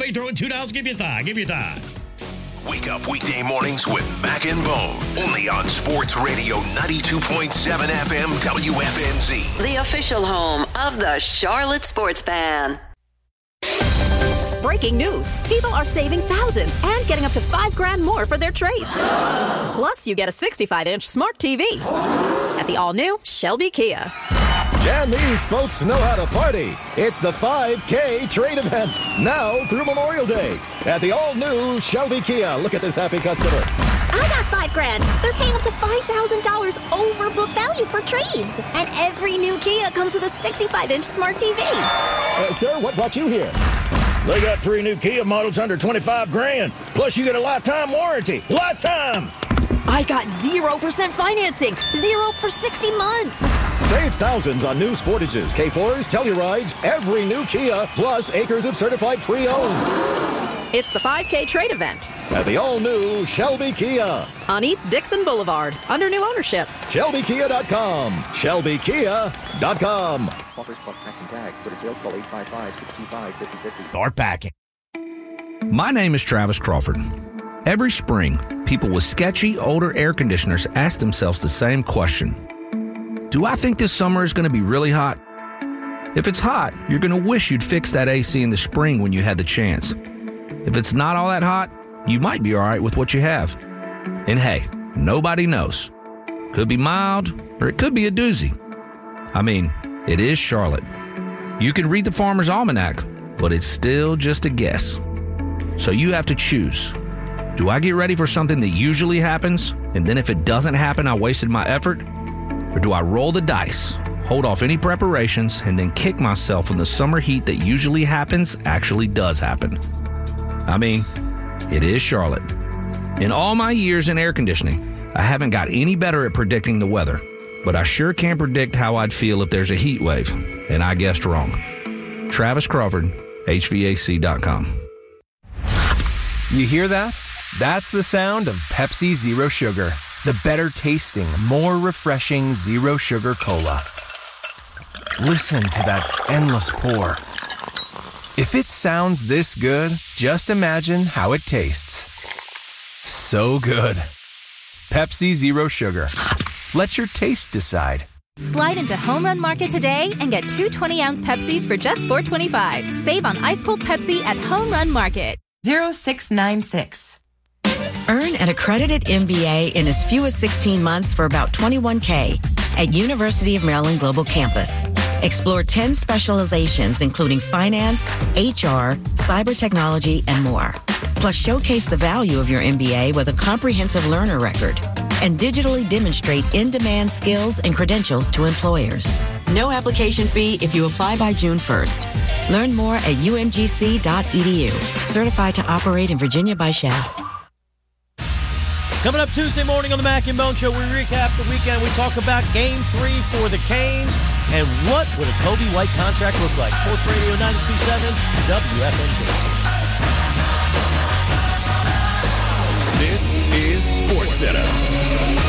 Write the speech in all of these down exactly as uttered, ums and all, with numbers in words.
Somebody throw in two dollars, give you a thigh, give you a thigh. Wake up weekday mornings with Mac and Bone. Only on Sports Radio ninety-two point seven F M W F N Z. The official home of the Charlotte Sports Fan. Breaking news. People are saving thousands and getting up to five grand more for their trades. Plus, you get a sixty-five inch smart T V at the all-new Shelby Kia. Jammies folks know how to party. It's the five K trade event, now through Memorial Day at the all-new Shelby Kia. Look at this happy customer. I got five grand. They're paying up to five thousand dollars over book value for trades. And every new Kia comes with a sixty-five inch smart T V. Uh, sir, what brought you here? They got three new Kia models under twenty-five grand. Plus, you get a lifetime warranty. Lifetime! I got zero percent financing. Zero for sixty months. Save thousands on new Sportages, K fours, Tellurides, every new Kia, plus acres of certified pre-owned. It's the five K trade event At the all-new Shelby Kia. on East Dixon Boulevard, under new ownership. Shelby Kia dot com. Shelby Kia dot com. Offers plus tax and tag. For details, call eight five five, six two five, five oh five oh. Start packing. My name is Travis Crawford. Every spring, people with sketchy, older air conditioners ask themselves the same question. Do I think this summer is going to be really hot? If it's hot, you're going to wish you'd fix that A C in the spring when you had the chance. If it's not all that hot, you might be all right with what you have. And hey, nobody knows. Could be mild, or it could be a doozy. I mean, it is Charlotte. You can read the Farmer's Almanac, but it's still just a guess. So you have to choose. Do I get ready for something that usually happens, and then if it doesn't happen, I wasted my effort? Or do I roll the dice, hold off any preparations, and then kick myself when the summer heat that usually happens actually does happen? I mean, it is Charlotte. In all my years in air conditioning, I haven't got any better at predicting the weather, but I sure can predict how I'd feel if there's a heat wave, and I guessed wrong. Travis Crawford, H V A C dot com. You hear that? That's the sound of Pepsi Zero Sugar. The better tasting, more refreshing Zero Sugar Cola. Listen to that endless pour. If it sounds this good, just imagine how it tastes. So good. Pepsi Zero Sugar. Let your taste decide. Slide into Home Run Market today and get two twenty-ounce Pepsis for just four twenty-five. Save on ice-cold Pepsi at Home Run Market. zero six nine six. Earn an accredited M B A in as few as sixteen months for about twenty-one K at University of Maryland Global Campus. Explore ten specializations, including finance, H R, cyber technology, and more. Plus, showcase the value of your M B A with a comprehensive learner record and digitally demonstrate in-demand skills and credentials to employers. No application fee if you apply by June first. Learn more at U M G C dot E D U. Certified to operate in Virginia by Shell. Coming up Tuesday morning on the Mac and Bone Show, we recap the weekend. We talk about Game three for the Canes and what would a Kobe White contract look like. Sports Radio ninety-two point seven W F N Z. This is SportsCenter.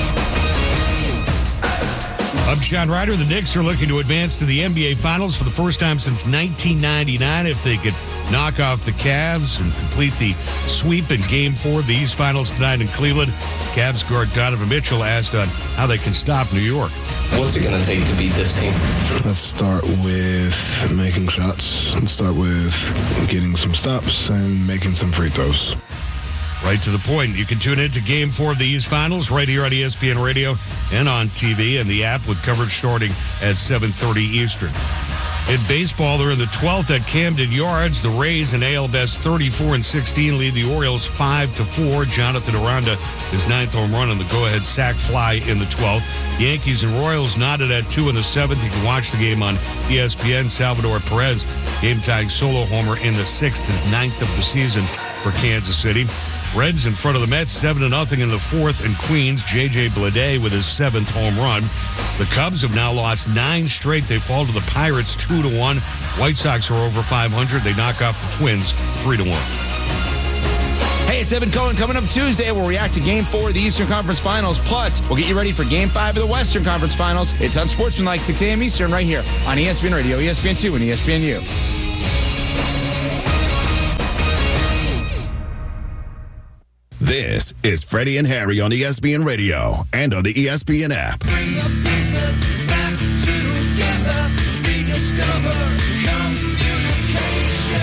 I'm John Ryder. The Knicks are looking to advance to the N B A Finals for the first time since nineteen ninety-nine. If they could knock off the Cavs and complete the sweep in Game four of the East Finals tonight in Cleveland, Cavs guard Donovan Mitchell asked on how they can stop New York. What's it going to take to beat this team? Let's start with making shots. Let's start with getting some stops and making some free throws. Right to the point. You can tune in to Game four of the East Finals right here on E S P N Radio and on T V and the app with coverage starting at seven thirty Eastern. In baseball, they're in the twelfth at Camden Yards. The Rays in A L best thirty-four and sixteen lead the Orioles five to four. Jonathan Aranda, his ninth home run on the go-ahead sac fly in the twelfth. Yankees and Royals knotted at two in the seventh. You can watch the game on E S P N. Salvador Perez, game-tying solo homer in the sixth, his ninth of the season for Kansas City. Reds in front of the Mets, seven to nothing in the fourth, and Queens, J J Bleday with his seventh home run. The Cubs have now lost nine straight. They fall to the Pirates two to one. White Sox are over five hundred. They knock off the Twins three to one. Hey, it's Evan Cohen. Coming up Tuesday, we'll react to Game four of the Eastern Conference Finals. Plus, we'll get you ready for Game five of the Western Conference Finals. It's on Sportsmanlike, six a.m. Eastern, right here on E S P N Radio, E S P N two, and E S P N U. This is Freddie and Harry on E S P N Radio and on the E S P N app. Bring the pieces back together. Rediscover communication.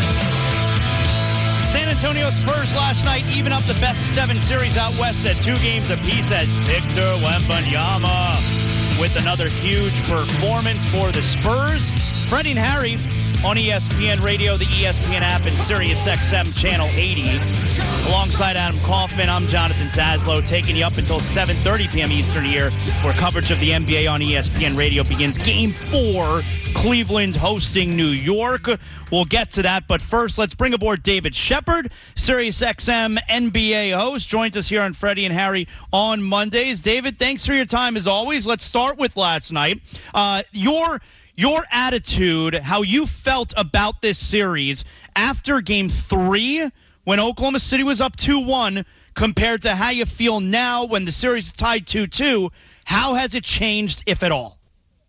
San Antonio Spurs last night even up the best of seven series out west at two games apiece as Victor Wembanyama with another huge performance for the Spurs. Freddie and Harry on E S P N Radio, the E S P N app, and Sirius X M Channel eighty. Alongside Adam Kaufman, I'm Jonathan Zaslow, taking you up until seven thirty p.m. Eastern here, where coverage of the N B A on E S P N Radio begins. Game four, Cleveland hosting New York. We'll get to that, but first, let's bring aboard David Shepard, Sirius X M N B A host, joins us here on Freddie and Harry on Mondays. David, thanks for your time as always. Let's start with last night. Uh, your Your attitude, how you felt about this series after game three when Oklahoma City was up two one compared to how you feel now when the series is tied two two. How has it changed, if at all?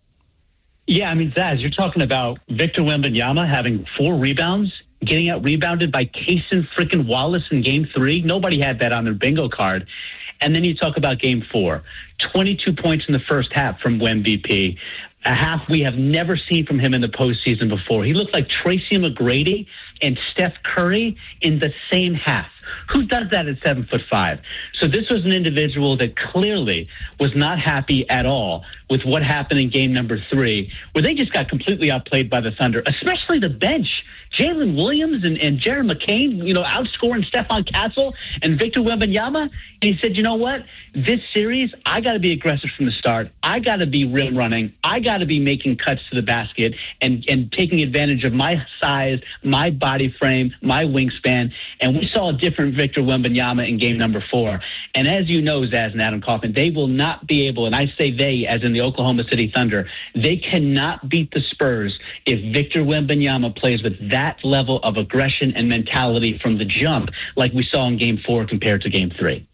Yeah, I mean, Zaz, you're talking about Victor Wembanyama having four rebounds, getting out rebounded by Kaysen freaking Wallace in game three. Nobody had that on their bingo card. And then you talk about game four, twenty-two points in the first half from Wemby. A half we have never seen from him in the postseason before. He looked like Tracy McGrady and Steph Curry in the same half. Who does that at seven foot five? So this was an individual that clearly was not happy at all with what happened in game number three, where they just got completely outplayed by the Thunder, especially the bench. Jalen Williams and, and Jared McCain, you know, outscoring Stephon Castle and Victor Wembanyama. And he said, you know what? This series, I got to be aggressive from the start. I got to be rim running. I got to be making cuts to the basket and, and taking advantage of my size, my body frame, my wingspan. And we saw a different Victor Wembanyama in game number four. And as you know, Zaz and Adam Kaufman, they will not be able, and I say they as in the Oklahoma City Thunder, they cannot beat the Spurs if Victor Wembanyama plays with that level of aggression and mentality from the jump like we saw in game four compared to game three.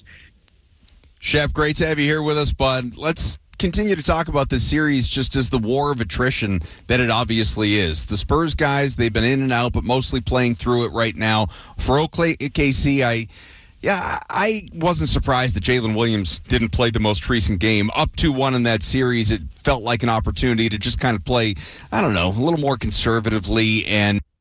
Chef, great to have you here with us, bud. Let's continue to talk about this series just as the war of attrition that it obviously is. The Spurs guys, they've been in and out, but mostly playing through it right now. For O K C, I... Yeah, I wasn't surprised that Jalen Williams didn't play the most recent game. Up two one in that series, it felt like an opportunity to just kind of play, I don't know, a little more conservatively and